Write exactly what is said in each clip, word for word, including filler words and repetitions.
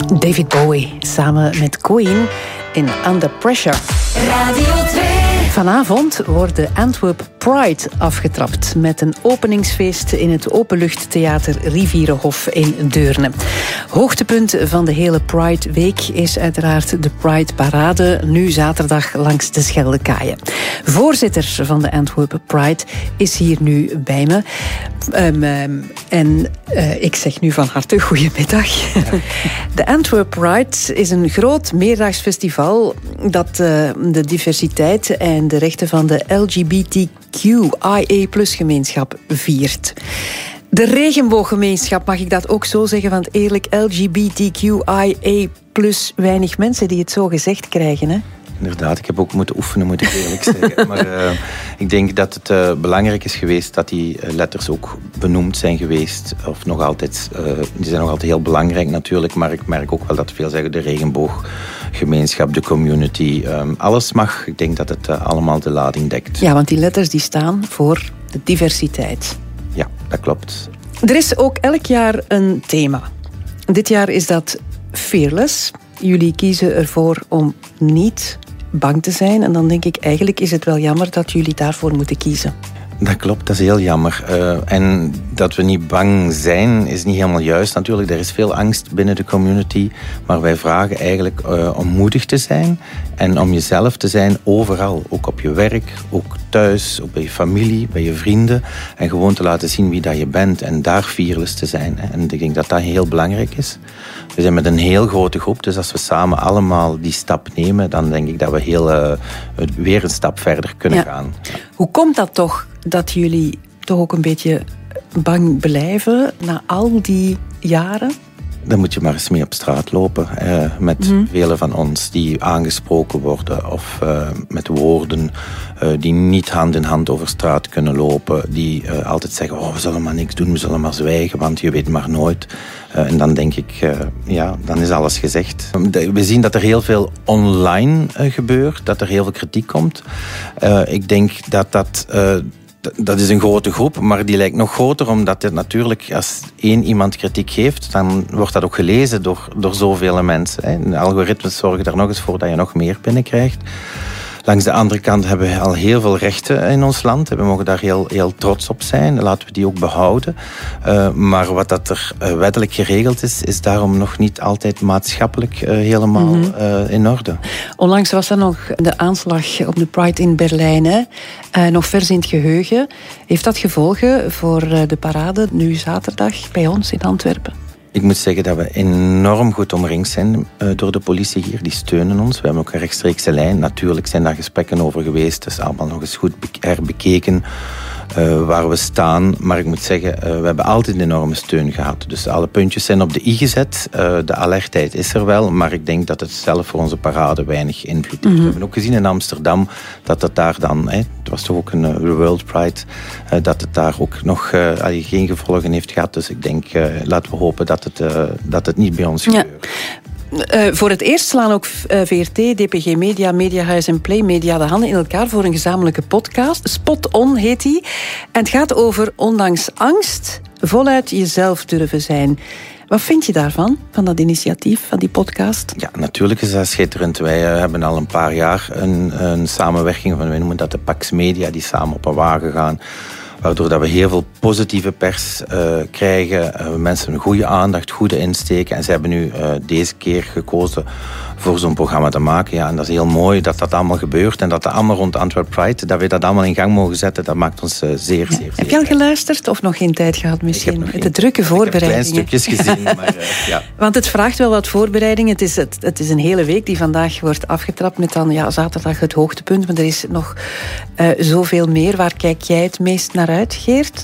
David Bowie samen met Queen in Under Pressure. Radio twee. Vanavond wordt de Antwerp Pride afgetrapt met een openingsfeest in het openluchttheater Rivierenhof in Deurne. Hoogtepunt van de hele Pride Week is uiteraard de Pride Parade, nu zaterdag langs de Scheldekaaien. Voorzitter van de Antwerp Pride is hier nu bij me. Um, um, en uh, ik zeg nu van harte goedemiddag. Ja. De Antwerp Pride is een groot meerdaags festival dat uh, de diversiteit en de rechten van de L G B T Q I A plus gemeenschap viert. De regenbooggemeenschap, mag ik dat ook zo zeggen? Want eerlijk, L G B T Q I A plus, weinig mensen die het zo gezegd krijgen, hè? Inderdaad, ik heb ook moeten oefenen, moet ik eerlijk zeggen. Maar uh, ik denk dat het uh, belangrijk is geweest dat die uh, letters ook benoemd zijn geweest. Of nog altijd, uh, die zijn nog altijd heel belangrijk natuurlijk. Maar ik merk ook wel dat veel zeggen de regenbooggemeenschap, de community. Um, alles mag. Ik denk dat het uh, allemaal de lading dekt. Ja, want die letters die staan voor de diversiteit. Ja, dat klopt. Er is ook elk jaar een thema. Dit jaar is dat Fearless. Jullie kiezen ervoor om niet bang te zijn. En dan denk ik, eigenlijk is het wel jammer dat jullie daarvoor moeten kiezen. Dat klopt, dat is heel jammer. Uh, en dat we niet bang zijn, is niet helemaal juist natuurlijk. Er is veel angst binnen de community. Maar wij vragen eigenlijk uh, om moedig te zijn. En om jezelf te zijn overal. Ook op je werk, ook thuis, ook bij je familie, bij je vrienden. En gewoon te laten zien wie dat je bent. En daar fearless te zijn. Hè. En ik denk dat dat heel belangrijk is. We zijn met een heel grote groep. Dus als we samen allemaal die stap nemen, dan denk ik dat we heel, uh, weer een stap verder kunnen ja. gaan. Ja. Hoe komt dat toch dat jullie toch ook een beetje bang blijven na al die jaren? Dan moet je maar eens mee op straat lopen. Eh, met mm. velen van ons die aangesproken worden. Of uh, met woorden uh, die niet hand in hand over straat kunnen lopen. Die uh, altijd zeggen, oh, we zullen maar niks doen, we zullen maar zwijgen, want je weet maar nooit. Uh, en dan denk ik, uh, ja, dan is alles gezegd. We zien dat er heel veel online uh, gebeurt. Dat er heel veel kritiek komt. Uh, ik denk dat dat... Uh, Dat is een grote groep, maar die lijkt nog groter, omdat het natuurlijk, als één iemand kritiek geeft, dan wordt dat ook gelezen door, door zoveel mensen. Hè. De algoritmes zorgen er nog eens voor dat je nog meer binnenkrijgt. Langs de andere kant hebben we al heel veel rechten in ons land. We mogen daar heel, heel trots op zijn. Laten we die ook behouden. Uh, maar wat dat er uh, wettelijk geregeld is, is daarom nog niet altijd maatschappelijk uh, helemaal mm-hmm. uh, in orde. Onlangs was er nog de aanslag op de Pride in Berlijn. Hè? Uh, nog vers in het geheugen. Heeft dat gevolgen voor uh, de parade nu zaterdag bij ons in Antwerpen? Ik moet zeggen dat we enorm goed omringd zijn uh, door de politie hier. Die steunen ons. We hebben ook een rechtstreekse lijn. Natuurlijk zijn daar gesprekken over geweest. Dat is allemaal nog eens goed herbekeken uh, waar we staan. Maar ik moet zeggen, uh, we hebben altijd een enorme steun gehad. Dus alle puntjes zijn op de i gezet. Uh, de alertheid is er wel. Maar ik denk dat het zelf voor onze parade weinig invloed heeft. Mm-hmm. We hebben ook gezien in Amsterdam dat het daar dan... Hè, het was toch ook een uh, World Pride. Uh, dat het daar ook nog uh, geen gevolgen heeft gehad. Dus ik denk, uh, laten we hopen dat het, uh, dat het niet bij ons gebeurt. Ja. Uh, voor het eerst slaan ook uh, V R T, D P G Media, Mediahuis en Play Media de handen in elkaar voor een gezamenlijke podcast. Spot On heet die. En het gaat over, ondanks angst, voluit jezelf durven zijn. Wat vind je daarvan, van dat initiatief, van die podcast? Ja, natuurlijk is dat schitterend. Wij uh, hebben al een paar jaar een, een samenwerking van, we noemen dat de Pax Media, die samen op een wagen gaan. Waardoor dat we heel veel positieve pers uh, krijgen. Uh, mensen een goede aandacht, goede insteken. En ze hebben nu uh, deze keer gekozen voor zo'n programma te maken. Ja, en dat is heel mooi dat dat allemaal gebeurt. En dat dat allemaal rond Antwerp Pride, dat we dat allemaal in gang mogen zetten. Dat maakt ons uh, zeer, ja. zeer, zeer... Heb je al geluisterd of nog geen tijd gehad misschien? De geen... drukke voorbereidingen. Ik heb kleine stukjes gezien. maar, uh, ja. Want het vraagt wel wat voorbereiding. Het is, het, het is een hele week die vandaag wordt afgetrapt met dan ja, zaterdag het hoogtepunt. Maar er is nog uh, zoveel meer. Waar kijk jij het meest naar uit, Geert?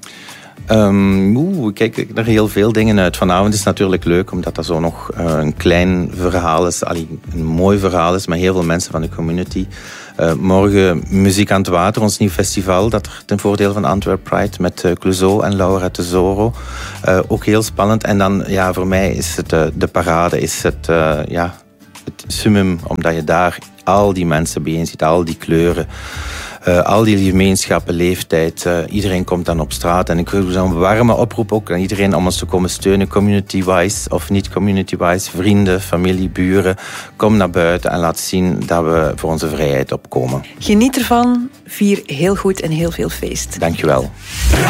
Um, oeh, ik kijk naar heel veel dingen uit. Vanavond is het natuurlijk leuk, omdat dat zo nog uh, een klein verhaal is. Allee, een mooi verhaal is met heel veel mensen van de community. Uh, morgen Muziek aan het Water, ons nieuw festival. Dat er ten voordele van Antwerp Pride met uh, Clouseau en Laura Tesoro. Uh, ook heel spannend. En dan, ja, voor mij is het uh, de parade, is het, uh, ja, het summum. Omdat je daar al die mensen bijeen ziet, al die kleuren. Uh, al die gemeenschappen, leeftijd, uh, iedereen komt dan op straat. En ik wil een warme oproep ook aan iedereen om ons te komen steunen, community-wise of niet community-wise, vrienden, familie, buren. Kom naar buiten en laat zien dat we voor onze vrijheid opkomen. Geniet ervan, vier heel goed en heel veel feest. Dankjewel.